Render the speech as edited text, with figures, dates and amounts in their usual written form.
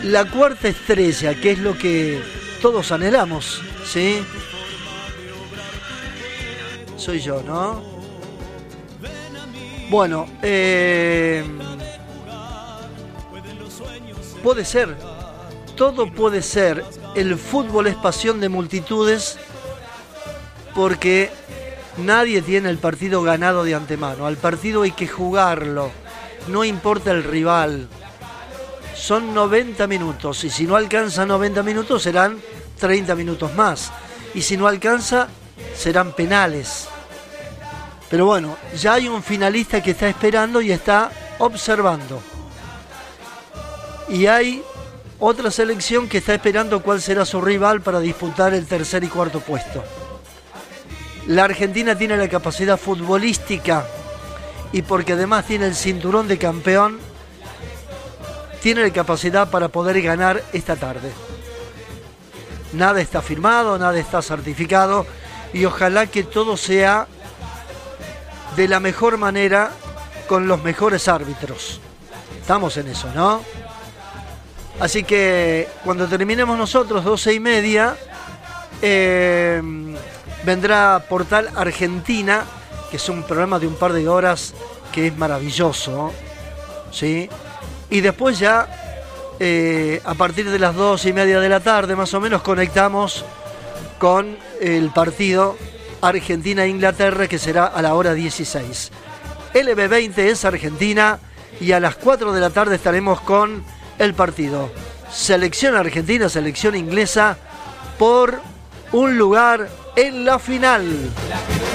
la cuarta estrella, que es lo que todos anhelamos, ¿sí? Soy yo, ¿no? Bueno, puede ser, todo puede ser. El fútbol es pasión de multitudes porque nadie tiene el partido ganado de antemano. Al partido hay que jugarlo, no importa el rival. Son 90 minutos y si no alcanza 90 minutos serán 30 minutos más. Y si no alcanza serán penales. Pero bueno, ya hay un finalista que está esperando y está observando. Y hay otra selección que está esperando cuál será su rival para disputar el tercer y cuarto puesto. La Argentina tiene la capacidad futbolística y porque además tiene el cinturón de campeón, tiene la capacidad para poder ganar esta tarde. Nada está firmado, nada está certificado y ojalá que todo sea de la mejor manera con los mejores árbitros. Estamos en eso, ¿no? Así que cuando terminemos nosotros, 12:30, vendrá Portal Argentina, que es un programa de un par de horas que es maravilloso, ¿sí? Y después ya, a partir de las 2:30 de la tarde, más o menos, conectamos con el partido Argentina-Inglaterra, que será a la hora 16. LB20 es Argentina y a las 4 de la tarde estaremos con el partido selección argentina, selección inglesa por un lugar en la final.